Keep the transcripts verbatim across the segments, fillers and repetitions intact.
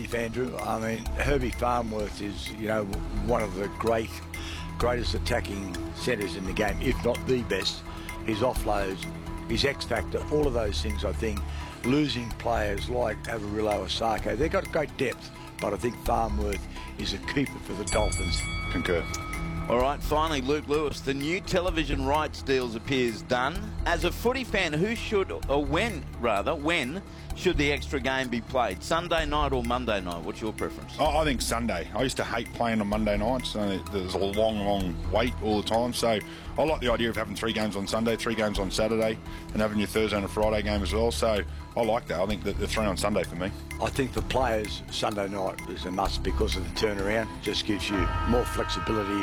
brief, Andrew. I mean, Herbie Farnworth is, you know, one of the great, greatest attacking centres in the game, if not the best. His offloads, his X factor, all of those things, I think, losing players like Avarillo or Sarko, they've got great depth, but I think Farnworth is a keeper for the Dolphins. Concur. All right, finally, Luke Lewis. The new television rights deals appears done. As a footy fan, who should, or when, rather, when should the extra game be played? Sunday night or Monday night? What's your preference? Oh, I think Sunday. I used to hate playing on Monday nights. Uh, there's a long, long wait all the time. So I like the idea of having three games on Sunday, three games on Saturday, and having your Thursday and a Friday game as well. So I like that. I think that the three on Sunday for me. I think the players, Sunday night is a must because of the turnaround. Just gives you more flexibility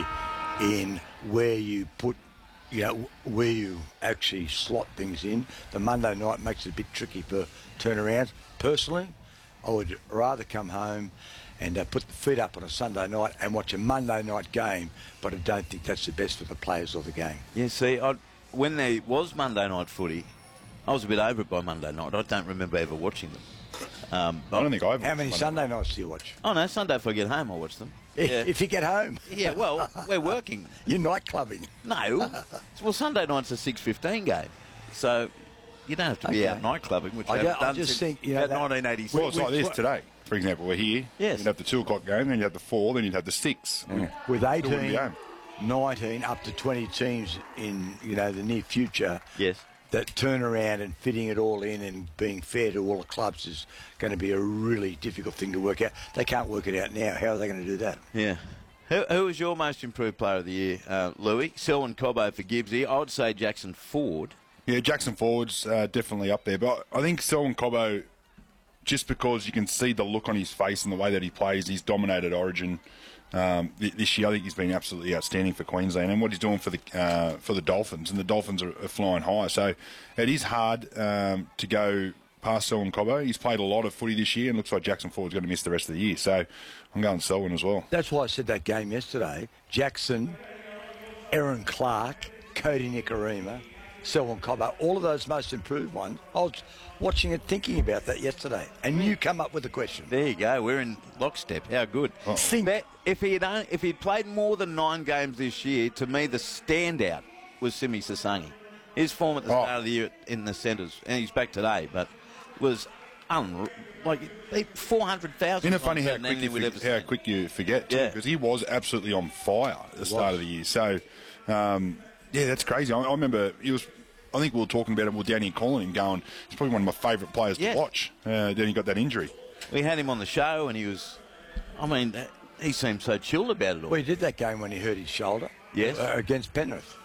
in where you put, you know, where you actually slot things in. The Monday night makes it a bit tricky for turnarounds. Personally, I would rather come home and uh, put the feet up on a Sunday night and watch a Monday night game, but I don't think that's the best for the players or the game. Yeah, see, I, when there was Monday night footy, I was a bit over it by Monday night. I don't remember ever watching them. Um, I don't think I've. How many Sunday nights do you watch? Oh, no, Sunday if I get home, I watch them. Yeah. If you get home. Yeah, well, we're working. You're night clubbing. No. Well, Sunday night's a six fifteen game. So you don't have to be Okay. out night clubbing, which I I ju- haven't I done just since think, you know, about that- nineteen eighty-six. Well, it's like this what- today. For example, we're here. Yes. You'd have the two o'clock game, then you'd have the four, then you'd have the six. With Still wouldn't be eighteen, home. nineteen, up to twenty teams in, you know, the near future, Yes. that turnaround and fitting it all in and being fair to all the clubs is going to be a really difficult thing to work out. They can't work it out now. How are they going to do that? Yeah. Who, who was your most improved player of the year, uh, Louis? Selwyn Cobbo for Gibbsy. I would say Jackson Ford. Yeah, Jackson Ford's uh, definitely up there. But I think Selwyn Cobbo, just because you can see the look on his face and the way that he plays, he's dominated Origin um, th- this year. I think he's been absolutely outstanding for Queensland and what he's doing for the uh, for the Dolphins. And the Dolphins are, are flying high. So it is hard um, to go past Selwyn Cobbo. He's played a lot of footy this year and looks like Jackson Ford's going to miss the rest of the year. So I'm going Selwyn as well. That's why I said that game yesterday. Jackson, Aaron Clark, Cody Nicarima, Selwyn Cobbo, all of those most improved ones. I was watching it, thinking about that yesterday, and you come up with the question. There you go. We're in lockstep. How good. Think- But if he had only, if he'd played more than nine games this year, to me the standout was Simi Sasangi. His form at the Oh. start of the year in the centres, and he's back today, but was unreal. Like four hundred thousand. Isn't it funny how quick, you, forget, how quick you forget, too? Yeah. Because he was absolutely on fire at the start of the year. So, um, yeah, that's crazy. I, I remember he was, I think we were talking about it with Danny calling him, going, he's probably one of my favourite players Yeah. to watch. Uh, then he got that injury. We had him on the show, and he was. I mean, he seemed so chilled about it all. Well, he did that game when he hurt his shoulder. Yes. uh, against Penrith.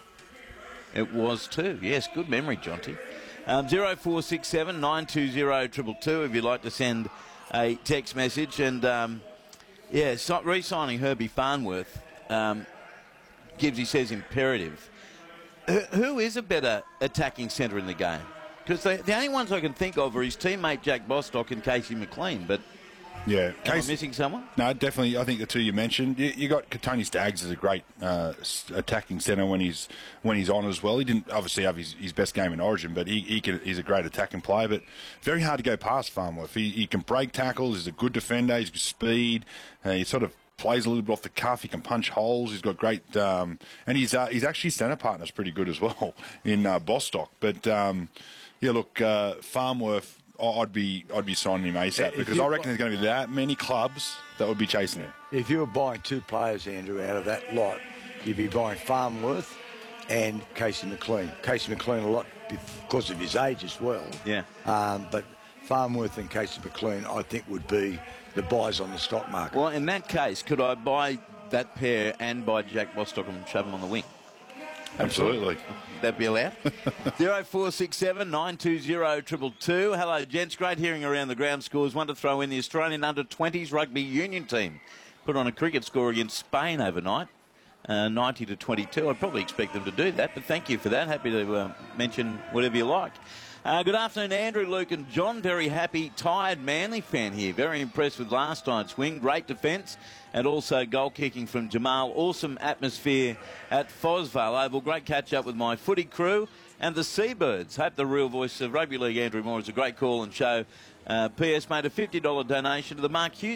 It was too. Yes, good memory, Jonty. Um, zero four six seven nine two zero triple two if you'd like to send a text message. And, um, yeah, so, re-signing Herbie Farnworth, um, Gibbsy says imperative. Who, who is a better attacking centre in the game? Because the, the only ones I can think of are his teammate Jack Bostock and Casey McLean. But Yeah. am I missing someone? No, definitely. I think the two you mentioned. You, you got Tony Staggs as a great uh, s- attacking centre when he's when he's on as well. He didn't obviously have his, his best game in Origin, but he, he can, he's a great attacking player. But very hard to go past Farnworth. He, he can break tackles. He's a good defender. He's got speed. Uh, he sort of plays a little bit off the cuff. He can punch holes. He's got great, um, and he's uh, he's actually centre partner's pretty good as well in uh, Bostock. But um, yeah, look, uh, Farnworth. I'd be I'd be signing him ASAP If because you- I reckon there's going to be that many clubs that would be chasing him. If you were buying two players, Andrew, out of that lot, you'd be buying Farnworth and Casey McLean. Casey McLean a lot because of his age as well. Yeah. Um, but Farnworth and Casey McLean, I think, would be the buys on the stock market. Well, in that case, could I buy that pair and buy Jack Bostock and shove him on the wing? Absolutely. That be allowed? zero four six seven nine two zero triple two. Hello, gents. Great hearing around the ground scores. One to throw in the Australian under twenties rugby union team. Put on a cricket score against Spain overnight, uh, ninety to twenty-two. I'd probably expect them to do that, but thank you for that. Happy to uh, mention whatever you like. Uh, good afternoon, Andrew, Luke and John. Very happy, tired Manly fan here. Very impressed with last night's win. Great defence and also goal kicking from Jamal. Awesome atmosphere at Fosvale Oval. Great catch up with my footy crew and the Seabirds. Hope the real voice of rugby league, Andrew Moore, is a great call and show. Uh, P S made a fifty dollars donation to the Mark Hughes